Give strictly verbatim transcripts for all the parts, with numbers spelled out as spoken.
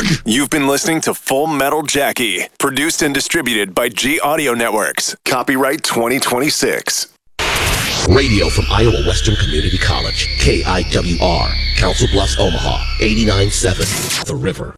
You've been listening to Full Metal Jackie, produced and distributed by G Audio Networks. Copyright twenty twenty-six. Radio from Iowa Western Community College, K I W R, Council Bluffs, Omaha, eighty-nine point seven, The River.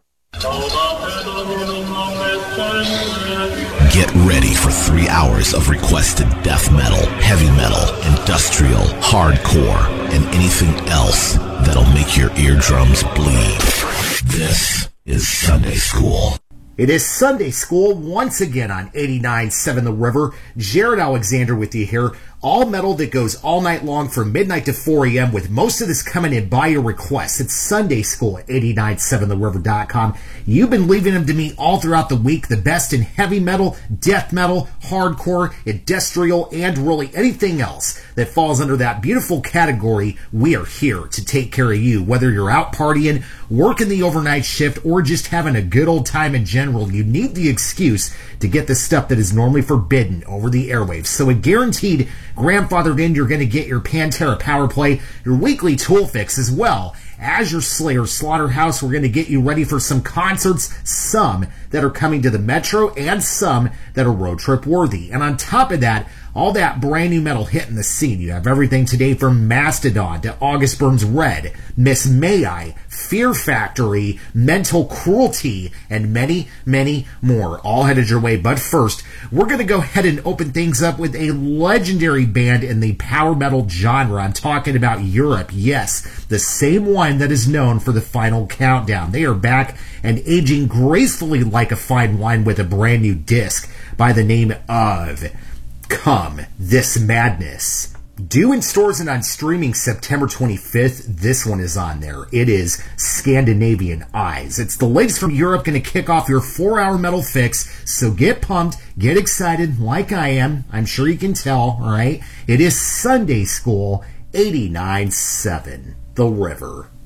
Get ready for three hours of requested death metal, heavy metal, industrial, hardcore, and anything else that'll make your eardrums bleed. This is Sunday School. It is Sunday School once again on eighty-nine point seven The River. Jared Alexander with you here. All metal that goes all night long from midnight to four a.m. with most of this coming in by your request. It's Sunday School at eighty-nine point seven the river dot com. You've been leaving them to me all throughout the week. The best in heavy metal, death metal, hardcore, industrial, and really anything else that falls under that beautiful category. We are here to take care of you. Whether you're out partying, working the overnight shift, or just having a good old time in general, you need the excuse to get the stuff that is normally forbidden over the airwaves. So a guaranteed grandfathered in, you're going to get your Pantera Power Play, your weekly Tool Fix, as well as your Slayer Slaughterhouse. We're going to get you ready for some concerts, some that are coming to the Metro and some that are road trip worthy. And on top of that, all that brand new metal hitting the scene. You have everything today from Mastodon to August Burns Red, Miss May I, Fear Factory, Mental Cruelty, and many, many more. All headed your way. But first, we're going to go ahead and open things up with a legendary band in the power metal genre. I'm talking about Europe. Yes, the same one that is known for the Final Countdown. They are back and aging gracefully like a fine wine with a brand new disc by the name of Come This Madness. Due in stores and on streaming September twenty-fifth, this one is on there. It is Scandinavian Eyes. It's the latest from Europe, going to kick off your four-hour metal fix, so get pumped, get excited like I am. I'm sure you can tell, all right? It is Sunday School, eighty-nine point seven The River.